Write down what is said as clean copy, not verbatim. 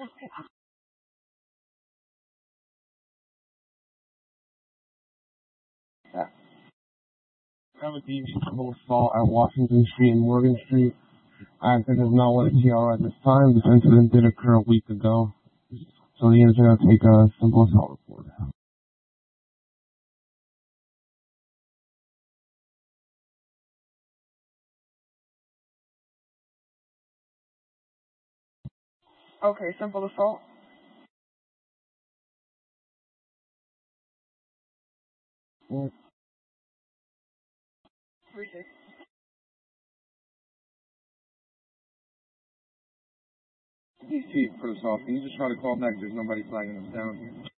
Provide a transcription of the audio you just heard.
Yeah. 17 full assault at Washington Street and Morgan Street. Actor does not want a TR at this time. This incident did occur a week ago. So he is going to take a simple assault report. Okay, simple assault. Mm. Appreciate it. DC, first off, can you just try to call back? There's nobody flagging us down here.